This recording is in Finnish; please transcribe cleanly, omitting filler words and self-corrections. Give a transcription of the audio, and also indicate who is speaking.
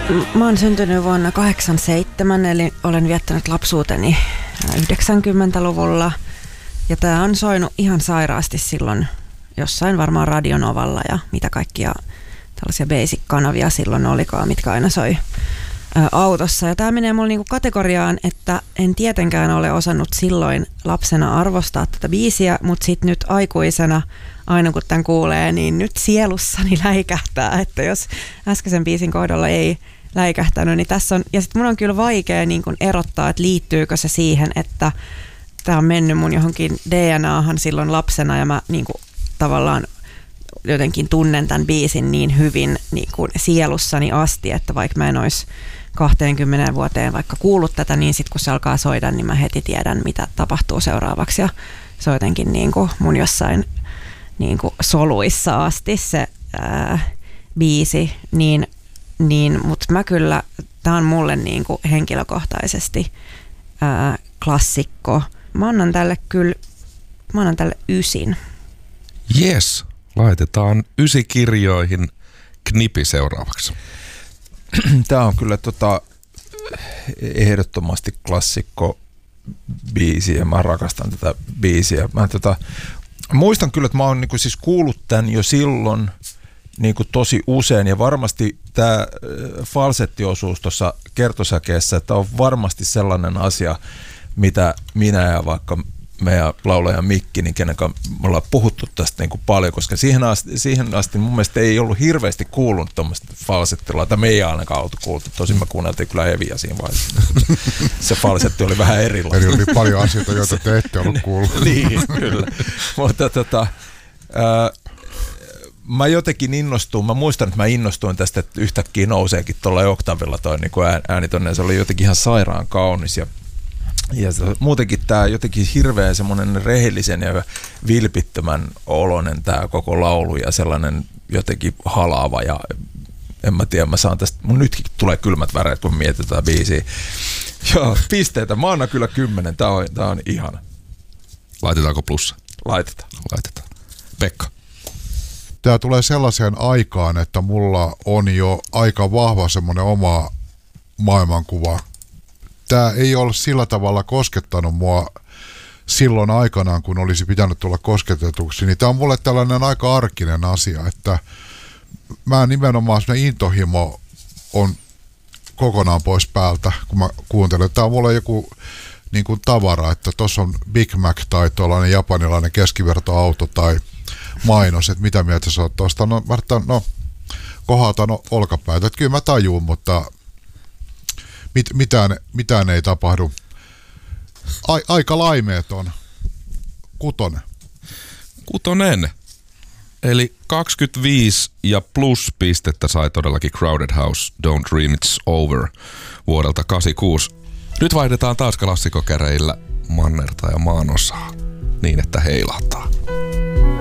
Speaker 1: Mä oon syntynyt vuonna 1987, eli olen viettänyt lapsuuteni 90-luvulla. Ja tää on soinut ihan sairaasti silloin jossain varmaan Radionovalla ja mitä kaikkia tällaisia basic-kanavia silloin olikaan, mitkä aina soi autossa. Ja tää menee mulle niinku kategoriaan, että en tietenkään ole osannut silloin lapsena arvostaa tätä biisiä, mutta sit nyt aikuisena, aina kun tämän kuulee, niin nyt sielussani läikähtää, että jos äskeisen biisin kohdalla ei läikähtänyt, niin tässä on, ja sitten mun on kyllä vaikea niin kun erottaa, että liittyykö se siihen, että tämä on mennyt mun johonkin DNAhan silloin lapsena ja mä niin kun tavallaan jotenkin tunnen tämän biisin niin hyvin niin kun sielussani asti, että vaikka mä en olisi 20 vuoteen vaikka kuullut tätä, niin sitten kun se alkaa soida, niin mä heti tiedän, mitä tapahtuu seuraavaksi ja se on jotenkin niin kuin mun jossain niin kuin soluissa asti se biisi, niin, mutta mä kyllä, tää on mulle niin kuin henkilökohtaisesti klassikko. Mä annan tälle 9.
Speaker 2: Yes, laitetaan 9 kirjoihin. Knipi seuraavaksi.
Speaker 3: Tää on kyllä ehdottomasti klassikko biisi ja mä rakastan tätä biisiä. Mä muistan kyllä, että mä oon niinku siis kuullut tän jo silloin niinku tosi usein ja varmasti tää falsettiosuus tuossa kertosäkeessä, että on varmasti sellainen asia, mitä minä ja vaikka meidän laulaja Mikki, niin kenen kanssa me ollaan puhuttu tästä niin kuin paljon, koska siihen asti mun mielestä ei ollut hirveästi kuulunut tuommoista falsettilua, tai me ei ainakaan oltu kuultu. Tosin me kuunneltiin kyllä Heviä siinä vaiheessa. Se falsetti oli vähän erilainen.
Speaker 4: Eli oli paljon asioita, joita te ette ollut kuullut.
Speaker 3: Niin, kyllä. Mutta mä jotenkin innostuin, mä muistan, että mä innostuin tästä, että yhtäkkiä nouseekin tuolla oktavilla toi niin ääni tonne, se oli jotenkin ihan sairaan kaunis ja muutenkin tämä jotenkin hirveän semmoinen rehellisen ja vilpittömän oloinen tämä koko laulu ja sellainen jotenkin halaava ja en mä tiedä, mä saan tästä, mun nytkin tulee kylmät väreet, kun mietitään biisiä. Joo, pisteitä, mä annan kyllä 10, tää on ihana.
Speaker 2: Laitetaanko plussa?
Speaker 3: Laitetaan.
Speaker 2: Pekka.
Speaker 4: Tää tulee sellaiseen aikaan, että mulla on jo aika vahva semmoinen oma maailmankuva. Tämä ei ole sillä tavalla koskettanut mua silloin aikanaan, kun olisi pitänyt tulla kosketetuksi, niin tämä on mulle tällainen aika arkinen asia, että mä nimenomaan semmoinen intohimo on kokonaan pois päältä, kun mä kuuntelen. Tämä on mulle joku niin kuin tavara, että tuossa on Big Mac tai tuollainen japanilainen keskivertoauto tai mainos, että mitä mieltä sä oot tuosta. No kohautan olkapäitä, että kyllä mä tajuun, mutta mitään ei tapahdu. Aika laimeeton.
Speaker 2: 6. Eli 25 ja plus pistettä sai todellakin Crowded House, Don't Dream It's Over vuodelta 86. Nyt vaihdetaan taas klassikokäreillä mannerta ja maanosaa niin, että heilahtaa.